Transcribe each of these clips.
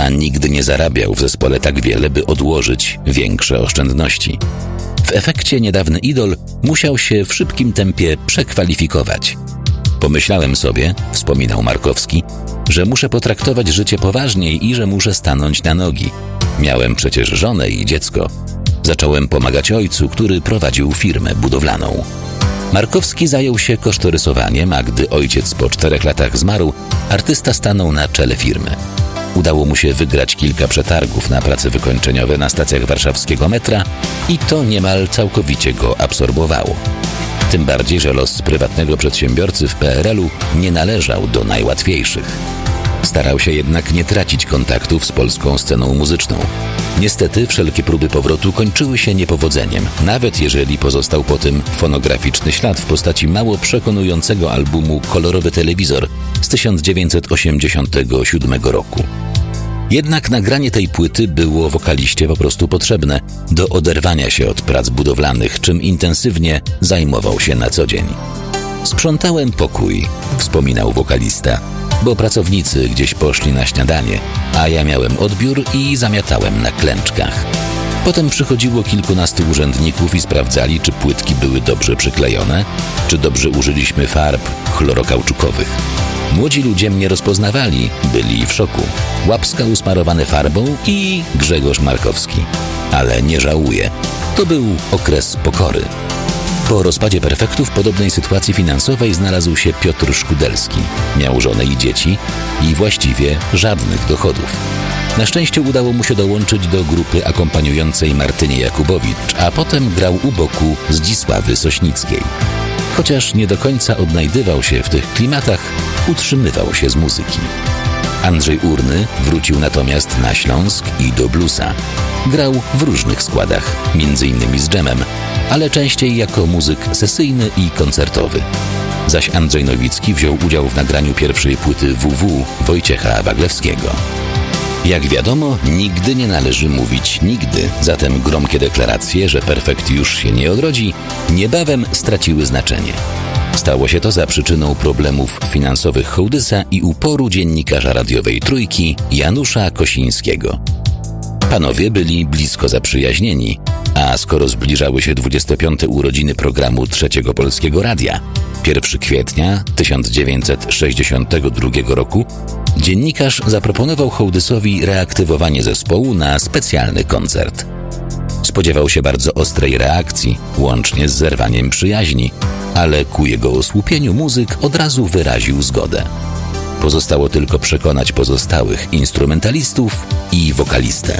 a nigdy nie zarabiał w zespole tak wiele, by odłożyć większe oszczędności. W efekcie niedawny idol musiał się w szybkim tempie przekwalifikować. Pomyślałem sobie, wspominał Markowski, że muszę potraktować życie poważniej i że muszę stanąć na nogi. Miałem przecież żonę i dziecko. Zacząłem pomagać ojcu, który prowadził firmę budowlaną. Markowski zajął się kosztorysowaniem, a gdy ojciec po 4 latach zmarł, artysta stanął na czele firmy. Udało mu się wygrać kilka przetargów na prace wykończeniowe na stacjach warszawskiego metra i to niemal całkowicie go absorbowało. Tym bardziej, że los prywatnego przedsiębiorcy w PRL-u nie należał do najłatwiejszych. Starał się jednak nie tracić kontaktów z polską sceną muzyczną. Niestety wszelkie próby powrotu kończyły się niepowodzeniem, nawet jeżeli pozostał po tym fonograficzny ślad w postaci mało przekonującego albumu Kolorowy telewizor z 1987 roku. Jednak nagranie tej płyty było wokaliście po prostu potrzebne do oderwania się od prac budowlanych, czym intensywnie zajmował się na co dzień. Sprzątałem pokój, wspominał wokalista, bo pracownicy gdzieś poszli na śniadanie, a ja miałem odbiór i zamiatałem na klęczkach. Potem przychodziło kilkunastu urzędników i sprawdzali, czy płytki były dobrze przyklejone, czy dobrze użyliśmy farb chlorokauczukowych. Młodzi ludzie mnie rozpoznawali, byli w szoku. Łapska usmarowane farbą i Grzegorz Markowski. Ale nie żałuję. To był okres pokory. Po rozpadzie Perfektu w podobnej sytuacji finansowej znalazł się Piotr Szkudelski. Miał żonę i dzieci i właściwie żadnych dochodów. Na szczęście udało mu się dołączyć do grupy akompaniującej Martynie Jakubowicz, a potem grał u boku Zdzisławy Sośnickiej. Chociaż nie do końca odnajdywał się w tych klimatach, utrzymywał się z muzyki. Andrzej Urny wrócił natomiast na Śląsk i do bluesa. Grał w różnych składach, m.in. z dżemem, ale częściej jako muzyk sesyjny i koncertowy. Zaś Andrzej Nowicki wziął udział w nagraniu pierwszej płyty WW Wojciecha Waglewskiego. Jak wiadomo, nigdy nie należy mówić nigdy, zatem gromkie deklaracje, że Perfekt już się nie odrodzi, niebawem straciły znaczenie. Stało się to za przyczyną problemów finansowych Hołdysa i uporu dziennikarza radiowej Trójki Janusza Kosińskiego. Panowie byli blisko zaprzyjaźnieni, a skoro zbliżały się 25. urodziny programu Trzeciego Polskiego Radia, 1 kwietnia 1962 roku, dziennikarz zaproponował Hołdysowi reaktywowanie zespołu na specjalny koncert. Spodziewał się bardzo ostrej reakcji, łącznie z zerwaniem przyjaźni, ale ku jego osłupieniu muzyk od razu wyraził zgodę. Pozostało tylko przekonać pozostałych instrumentalistów i wokalistę.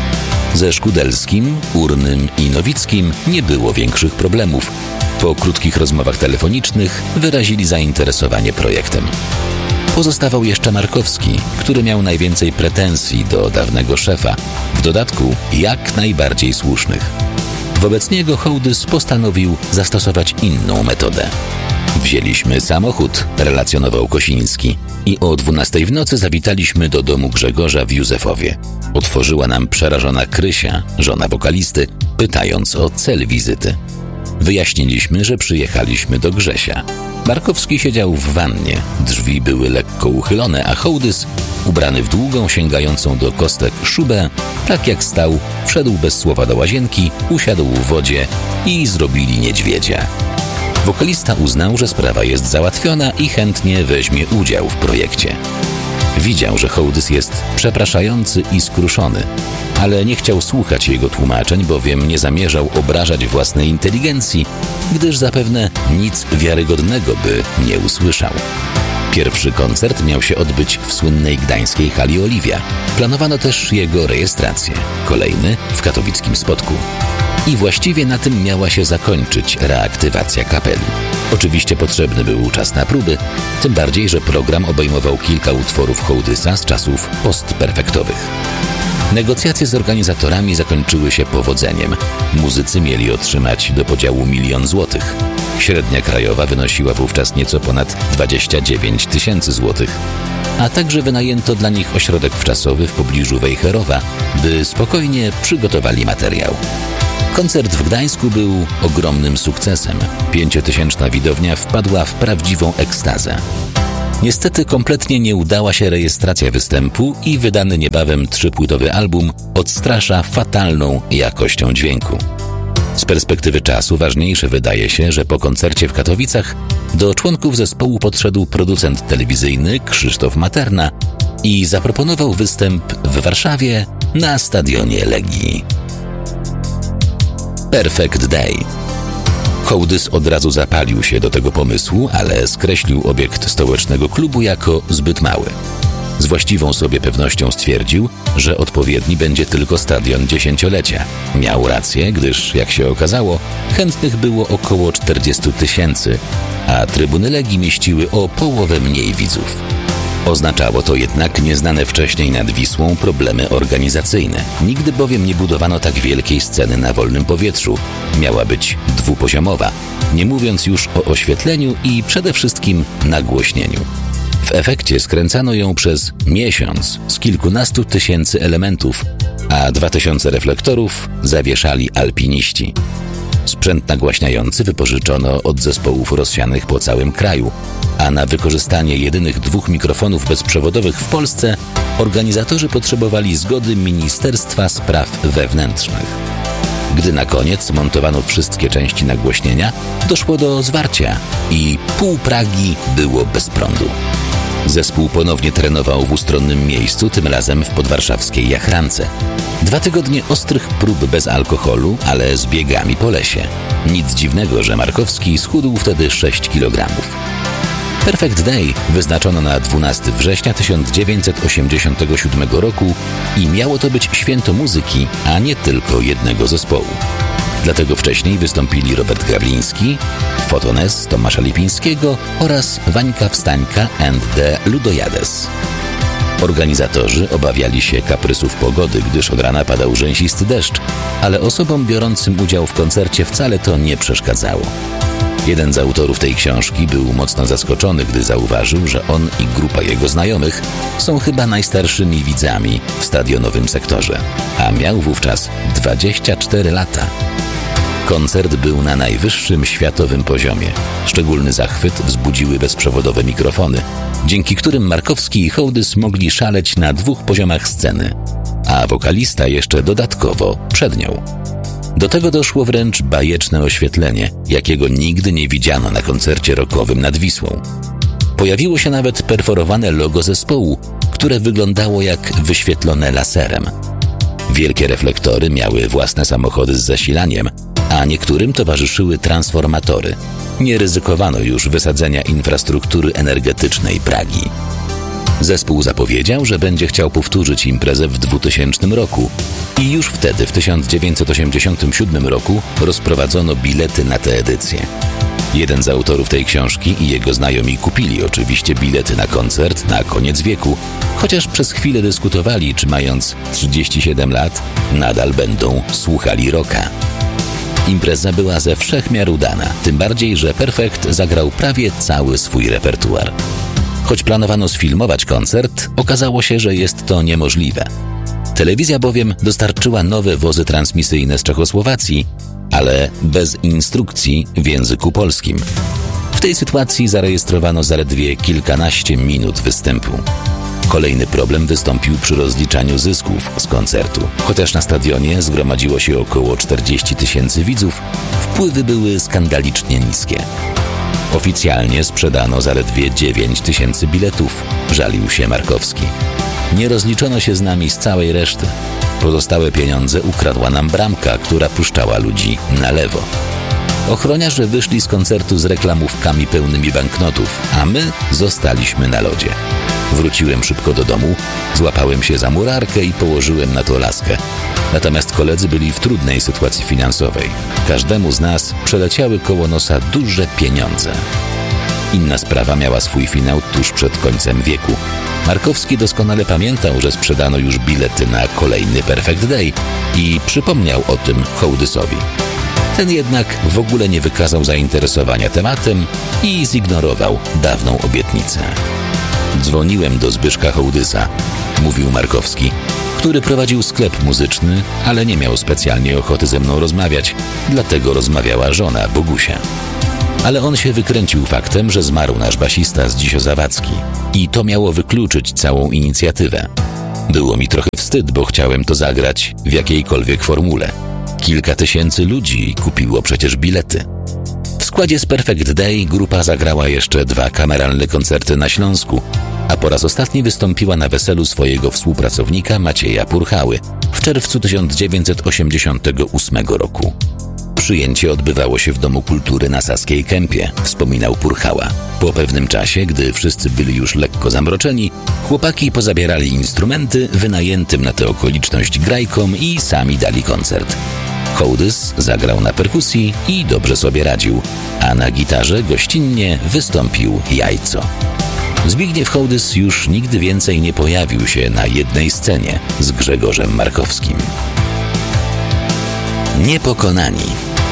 Ze Szkudelskim, Urnym i Nowickim nie było większych problemów. Po krótkich rozmowach telefonicznych wyrazili zainteresowanie projektem. Pozostawał jeszcze Markowski, który miał najwięcej pretensji do dawnego szefa, w dodatku jak najbardziej słusznych. Wobec niego Hołdys postanowił zastosować inną metodę. Wzięliśmy samochód, relacjonował Kosiński, i o 12 w nocy zawitaliśmy do domu Grzegorza w Józefowie. Otworzyła nam przerażona Krysia, żona wokalisty, pytając o cel wizyty. Wyjaśniliśmy, że przyjechaliśmy do Grzesia. Markowski siedział w wannie, drzwi były lekko uchylone, a Hołdys, ubrany w długą, sięgającą do kostek szubę, tak jak stał, wszedł bez słowa do łazienki, usiadł w wodzie i zrobili niedźwiedzia. Wokalista uznał, że sprawa jest załatwiona i chętnie weźmie udział w projekcie. Widział, że Hołdys jest przepraszający i skruszony, ale nie chciał słuchać jego tłumaczeń, bowiem nie zamierzał obrażać własnej inteligencji, gdyż zapewne nic wiarygodnego by nie usłyszał. Pierwszy koncert miał się odbyć w słynnej gdańskiej hali Oliwia. Planowano też jego rejestrację, kolejny w katowickim Spodku. I właściwie na tym miała się zakończyć reaktywacja kapeli. Oczywiście potrzebny był czas na próby, tym bardziej, że program obejmował kilka utworów Hołdysa z czasów postperfektowych. Negocjacje z organizatorami zakończyły się powodzeniem. Muzycy mieli otrzymać do podziału 1 000 000 złotych. Średnia krajowa wynosiła wówczas nieco ponad 29 000 złotych. A także wynajęto dla nich ośrodek wczasowy w pobliżu Wejherowa, by spokojnie przygotowali materiał. Koncert w Gdańsku był ogromnym sukcesem. 5-tysięczna widownia wpadła w prawdziwą ekstazę. Niestety kompletnie nie udała się rejestracja występu i wydany niebawem 3-płytowy album odstrasza fatalną jakością dźwięku. Z perspektywy czasu ważniejsze wydaje się, że po koncercie w Katowicach do członków zespołu podszedł producent telewizyjny Krzysztof Materna i zaproponował występ w Warszawie na stadionie Legii. Perfect Day. Hołdys od razu zapalił się do tego pomysłu, ale skreślił obiekt stołecznego klubu jako zbyt mały. Z właściwą sobie pewnością stwierdził, że odpowiedni będzie tylko stadion dziesięciolecia. Miał rację, gdyż, jak się okazało, chętnych było około 40 000, a trybuny Legii mieściły o połowę mniej widzów. Oznaczało to jednak nieznane wcześniej nad Wisłą problemy organizacyjne. Nigdy bowiem nie budowano tak wielkiej sceny na wolnym powietrzu. Miała być dwupoziomowa, nie mówiąc już o oświetleniu i przede wszystkim nagłośnieniu. W efekcie skręcano ją przez miesiąc z kilkunastu tysięcy elementów, a 2000 reflektorów zawieszali alpiniści. Sprzęt nagłaśniający wypożyczono od zespołów rozsianych po całym kraju, a na wykorzystanie jedynych 2 mikrofonów bezprzewodowych w Polsce organizatorzy potrzebowali zgody Ministerstwa Spraw Wewnętrznych. Gdy na koniec montowano wszystkie części nagłośnienia, doszło do zwarcia i pół Pragi było bez prądu. Zespół ponownie trenował w ustronnym miejscu, tym razem w podwarszawskiej Jachrance. 2 tygodnie ostrych prób bez alkoholu, ale z biegami po lesie. Nic dziwnego, że Markowski schudł wtedy 6 kg. Perfect Day wyznaczono na 12 września 1987 roku i miało to być święto muzyki, a nie tylko jednego zespołu. Dlatego wcześniej wystąpili Robert Gawliński, Fotones Tomasza Lipińskiego oraz Wańka Wstańka and the Ludojades. Organizatorzy obawiali się kaprysów pogody, gdyż od rana padał rzęsisty deszcz, ale osobom biorącym udział w koncercie wcale to nie przeszkadzało. Jeden z autorów tej książki był mocno zaskoczony, gdy zauważył, że on i grupa jego znajomych są chyba najstarszymi widzami w stadionowym sektorze, a miał wówczas 24 lata. Koncert był na najwyższym światowym poziomie. Szczególny zachwyt wzbudziły bezprzewodowe mikrofony, dzięki którym Markowski i Hołdys mogli szaleć na 2 poziomach sceny, a wokalista jeszcze dodatkowo przed nią. Do tego doszło wręcz bajeczne oświetlenie, jakiego nigdy nie widziano na koncercie rockowym nad Wisłą. Pojawiło się nawet perforowane logo zespołu, które wyglądało jak wyświetlone laserem. Wielkie reflektory miały własne samochody z zasilaniem, a niektórym towarzyszyły transformatory. Nie ryzykowano już wysadzenia infrastruktury energetycznej Pragi. Zespół zapowiedział, że będzie chciał powtórzyć imprezę w 2000 roku i już wtedy, w 1987 roku, rozprowadzono bilety na tę edycję. Jeden z autorów tej książki i jego znajomi kupili oczywiście bilety na koncert na koniec wieku, chociaż przez chwilę dyskutowali, czy mając 37 lat nadal będą słuchali rocka. Impreza była ze wszech miar udana, tym bardziej, że Perfect zagrał prawie cały swój repertuar. Choć planowano sfilmować koncert, okazało się, że jest to niemożliwe. Telewizja bowiem dostarczyła nowe wozy transmisyjne z Czechosłowacji, ale bez instrukcji w języku polskim. W tej sytuacji zarejestrowano zaledwie kilkanaście minut występu. Kolejny problem wystąpił przy rozliczaniu zysków z koncertu. Chociaż na stadionie zgromadziło się około 40 000 widzów, wpływy były skandalicznie niskie. Oficjalnie sprzedano zaledwie 9 000 biletów, żalił się Markowski. Nie rozliczono się z nami z całej reszty. Pozostałe pieniądze ukradła nam bramka, która puszczała ludzi na lewo. Ochroniarze wyszli z koncertu z reklamówkami pełnymi banknotów, a my zostaliśmy na lodzie. Wróciłem szybko do domu, złapałem się za murarkę i położyłem na to laskę. Natomiast koledzy byli w trudnej sytuacji finansowej. Każdemu z nas przeleciały koło nosa duże pieniądze. Inna sprawa miała swój finał tuż przed końcem wieku. Markowski doskonale pamiętał, że sprzedano już bilety na kolejny Perfect Day i przypomniał o tym Hołdysowi. Ten jednak w ogóle nie wykazał zainteresowania tematem i zignorował dawną obietnicę. Dzwoniłem do Zbyszka Hołdysa, mówił Markowski, który prowadził sklep muzyczny, ale nie miał specjalnie ochoty ze mną rozmawiać, dlatego rozmawiała żona Bogusia. Ale on się wykręcił faktem, że zmarł nasz basista Zdzisio Zawadzki i to miało wykluczyć całą inicjatywę. Było mi trochę wstyd, bo chciałem to zagrać w jakiejkolwiek formule. Kilka tysięcy ludzi kupiło przecież bilety. W składzie z Perfect Day grupa zagrała jeszcze 2 kameralne koncerty na Śląsku, a po raz ostatni wystąpiła na weselu swojego współpracownika Macieja Purchały w czerwcu 1988 roku. Przyjęcie odbywało się w Domu Kultury na Saskiej Kępie, wspominał Purchała. Po pewnym czasie, gdy wszyscy byli już lekko zamroczeni, chłopaki pozabierali instrumenty wynajętym na tę okoliczność grajkom i sami dali koncert. Hołdys zagrał na perkusji i dobrze sobie radził, a na gitarze gościnnie wystąpił Jajco. Zbigniew Hołdys już nigdy więcej nie pojawił się na jednej scenie z Grzegorzem Markowskim. Niepokonani.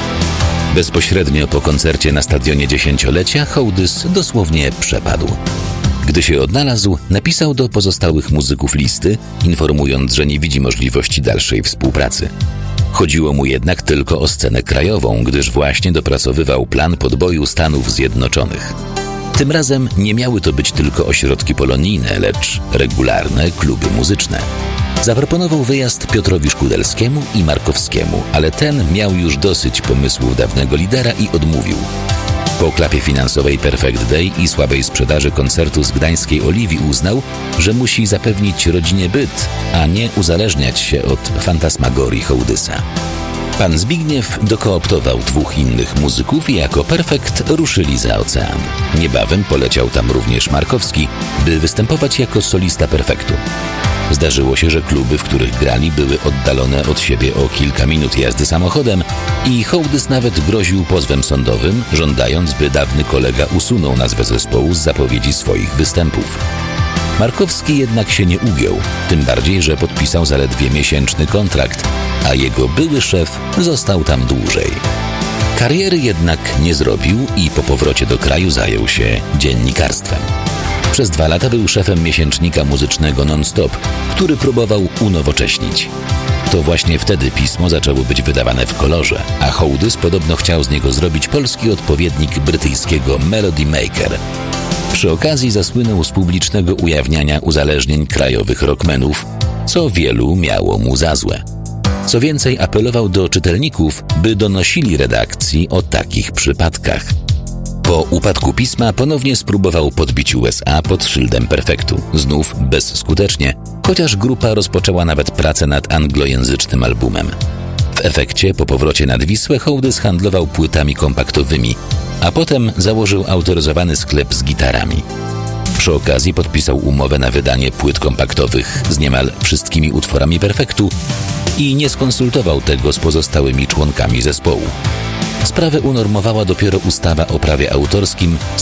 Bezpośrednio po koncercie na stadionie 10-lecia Hołdys dosłownie przepadł. Gdy się odnalazł, napisał do pozostałych muzyków listy, informując, że nie widzi możliwości dalszej współpracy. Chodziło mu jednak tylko o scenę krajową, gdyż właśnie dopracowywał plan podboju Stanów Zjednoczonych. Tym razem nie miały to być tylko ośrodki polonijne, lecz regularne kluby muzyczne. Zaproponował wyjazd Piotrowi Szkudelskiemu i Markowskiemu, ale ten miał już dosyć pomysłów dawnego lidera i odmówił. Po klapie finansowej Perfect Day i słabej sprzedaży koncertu z gdańskiej Oliwii uznał, że musi zapewnić rodzinie byt, a nie uzależniać się od fantasmagorii Hołdysa. Pan Zbigniew dokooptował 2 innych muzyków i jako Perfekt ruszyli za ocean. Niebawem poleciał tam również Markowski, by występować jako solista Perfektu. Zdarzyło się, że kluby, w których grali, były oddalone od siebie o kilka minut jazdy samochodem i Hołdys nawet groził pozwem sądowym, żądając, by dawny kolega usunął nazwę zespołu z zapowiedzi swoich występów. Markowski jednak się nie ugiął, tym bardziej, że podpisał zaledwie miesięczny kontrakt, a jego były szef został tam dłużej. Kariery jednak nie zrobił i po powrocie do kraju zajął się dziennikarstwem. Przez 2 lata był szefem miesięcznika muzycznego Non-Stop, który próbował unowocześnić. To właśnie wtedy pismo zaczęło być wydawane w kolorze, a Hołdys podobno chciał z niego zrobić polski odpowiednik brytyjskiego Melody Maker. Przy okazji zasłynął z publicznego ujawniania uzależnień krajowych rockmenów, co wielu miało mu za złe. Co więcej, apelował do czytelników, by donosili redakcji o takich przypadkach. Po upadku pisma ponownie spróbował podbić USA pod szyldem Perfektu, znów bezskutecznie, chociaż grupa rozpoczęła nawet pracę nad anglojęzycznym albumem. W efekcie po powrocie nad Wisłę Hołdys handlował płytami kompaktowymi, a potem założył autoryzowany sklep z gitarami. Przy okazji podpisał umowę na wydanie płyt kompaktowych z niemal wszystkimi utworami Perfektu i nie skonsultował tego z pozostałymi członkami zespołu. Sprawę unormowała dopiero ustawa o prawie autorskim z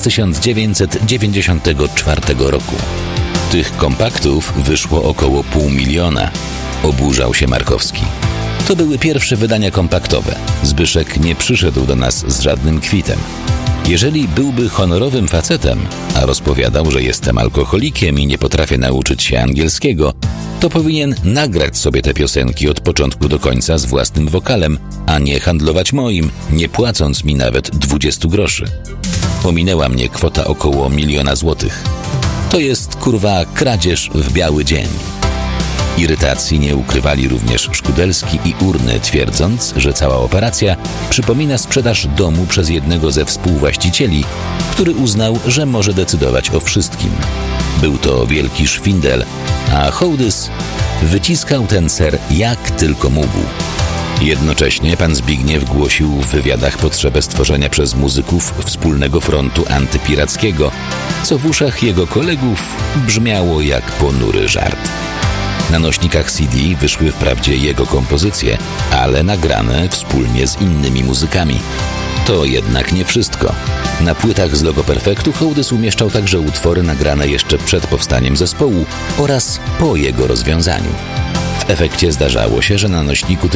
1994 roku. Tych kompaktów wyszło około 500 000. Oburzał się Markowski. To były pierwsze wydania kompaktowe. Zbyszek nie przyszedł do nas z żadnym kwitem. Jeżeli byłby honorowym facetem, a rozpowiadał, że jestem alkoholikiem i nie potrafię nauczyć się angielskiego, to powinien nagrać sobie te piosenki od początku do końca z własnym wokalem, a nie handlować moim, nie płacąc mi nawet 20 groszy. Ominęła mnie kwota około 1 000 000 złotych. To jest, kurwa, kradzież w biały dzień. Irytacji nie ukrywali również Szkudelski i Urny, twierdząc, że cała operacja przypomina sprzedaż domu przez jednego ze współwłaścicieli, który uznał, że może decydować o wszystkim. Był to wielki szwindel, a Hołdys wyciskał ten ser jak tylko mógł. Jednocześnie pan Zbigniew głosił w wywiadach potrzebę stworzenia przez muzyków wspólnego frontu antypirackiego, co w uszach jego kolegów brzmiało jak ponury żart. Na nośnikach CD wyszły wprawdzie jego kompozycje, ale nagrane wspólnie z innymi muzykami. To jednak nie wszystko. Na płytach z logo Perfektu Hołdys umieszczał także utwory nagrane jeszcze przed powstaniem zespołu oraz po jego rozwiązaniu. W efekcie zdarzało się, że na nośniku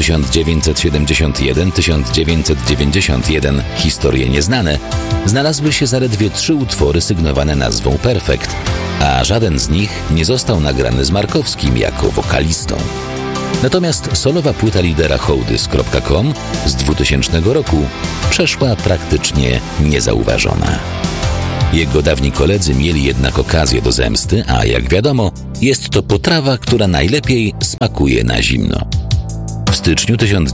1971-1991 Historie Nieznane znalazły się zaledwie 3 utwory sygnowane nazwą Perfekt, a żaden z nich nie został nagrany z Markowskim jako wokalistą. Natomiast solowa płyta lidera Hołdys.com z 2000 roku przeszła praktycznie niezauważona. Jego dawni koledzy mieli jednak okazję do zemsty, a jak wiadomo, jest to potrawa, która najlepiej smakuje na zimno. W styczniu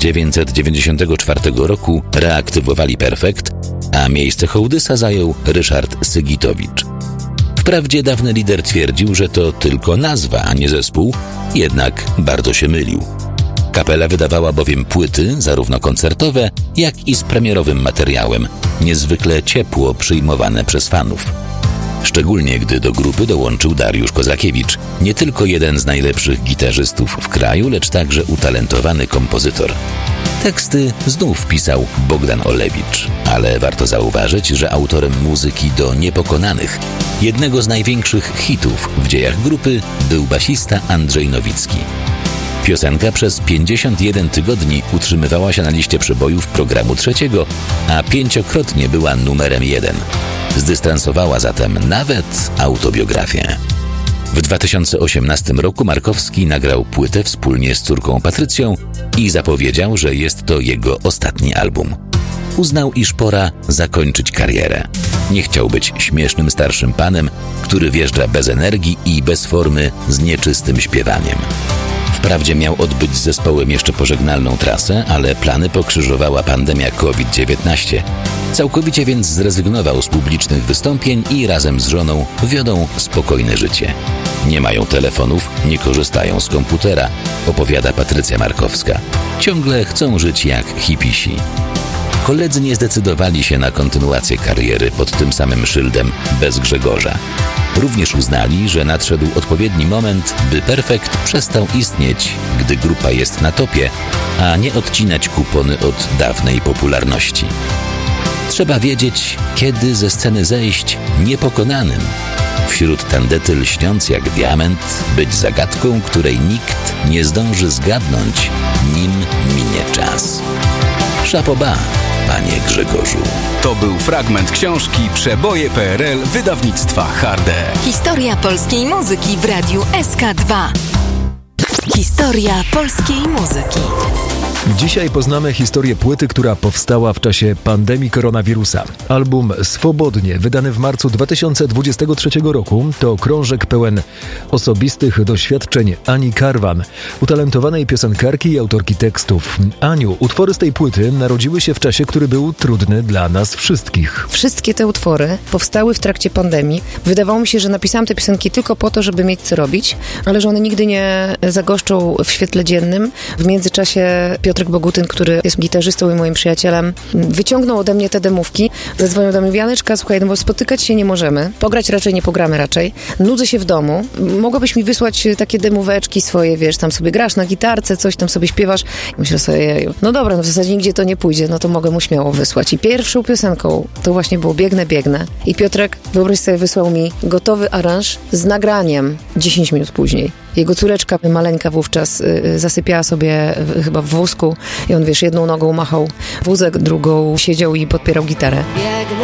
1994 roku reaktywowali Perfekt, a miejsce Hołdysa zajął Ryszard Sygitowicz. Wprawdzie dawny lider twierdził, że to tylko nazwa, a nie zespół, jednak bardzo się mylił. Kapela wydawała bowiem płyty, zarówno koncertowe, jak i z premierowym materiałem, niezwykle ciepło przyjmowane przez fanów. Szczególnie gdy do grupy dołączył Dariusz Kozakiewicz, nie tylko jeden z najlepszych gitarzystów w kraju, lecz także utalentowany kompozytor. Teksty znów pisał Bogdan Olewicz, ale warto zauważyć, że autorem muzyki do Niepokonanych, jednego z największych hitów w dziejach grupy, był basista Andrzej Nowicki. Piosenka przez 51 tygodni utrzymywała się na liście przebojów programu Trzeciego, a 5-krotnie była numerem 1. Zdystansowała zatem nawet autobiografię. W 2018 roku Markowski nagrał płytę wspólnie z córką Patrycją i zapowiedział, że jest to jego ostatni album. Uznał, iż pora zakończyć karierę. Nie chciał być śmiesznym starszym panem, który wjeżdża bez energii i bez formy z nieczystym śpiewaniem. Wprawdzie miał odbyć z zespołem jeszcze pożegnalną trasę, ale plany pokrzyżowała pandemia COVID-19. Całkowicie więc zrezygnował z publicznych wystąpień i razem z żoną wiodą spokojne życie. Nie mają telefonów, nie korzystają z komputera, opowiada Patrycja Markowska. Ciągle chcą żyć jak hipisi. Koledzy nie zdecydowali się na kontynuację kariery pod tym samym szyldem bez Grzegorza. Również uznali, że nadszedł odpowiedni moment, by Perfekt przestał istnieć, gdy grupa jest na topie, a nie odcinać kupony od dawnej popularności. Trzeba wiedzieć, kiedy ze sceny zejść niepokonanym. Wśród tandety lśniąc jak diament, być zagadką, której nikt nie zdąży zgadnąć, nim minie czas. Chapeau bas, panie Grzegorzu. To był fragment książki Przeboje PRL wydawnictwa Harde. Historia polskiej muzyki w radiu SK2. Historia polskiej muzyki. Dzisiaj poznamy historię płyty, która powstała w czasie pandemii koronawirusa. Album Swobodnie, wydany w marcu 2023 roku, to krążek pełen osobistych doświadczeń Ani Karwan, utalentowanej piosenkarki i autorki tekstów. Aniu, utwory z tej płyty narodziły się w czasie, który był trudny dla nas wszystkich. Wszystkie te utwory powstały w trakcie pandemii. Wydawało mi się, że napisałam te piosenki tylko po to, żeby mieć co robić, ale że one nigdy nie zagoszczą w świetle dziennym. W międzyczasie Piotrek Bogutyn, który jest gitarzystą i moim przyjacielem, wyciągnął ode mnie te demówki. Zadzwonił do mnie: Janeczka, słuchaj, no bo spotykać się nie możemy. Pograć raczej nie pogramy raczej. Nudzę się w domu. Mogłabyś mi wysłać takie demóweczki swoje, wiesz, tam sobie grasz na gitarce, coś tam sobie śpiewasz. Myślę sobie, no dobra, no w zasadzie nigdzie to nie pójdzie, no to mogę mu śmiało wysłać. I pierwszą piosenką to właśnie było Biegnę, biegnę. I Piotrek, wyobraź sobie, wysłał mi gotowy aranż z nagraniem 10 minut później. Jego córeczka maleńka wówczas zasypiała sobie chyba w wózku i on, wiesz, jedną nogą machał wózek, drugą siedział i podpierał gitarę. Biegnę,